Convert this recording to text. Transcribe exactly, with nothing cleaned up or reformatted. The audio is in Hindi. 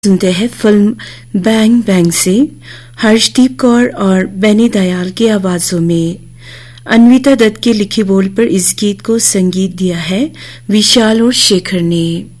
सुनते हैं फिल्म बैंग बैंग से हर्षदीप कौर और बेनी दयाल की आवाजों में। अन्विता दत्त के लिखे बोल पर इस गीत को संगीत दिया है विशाल और शेखर ने।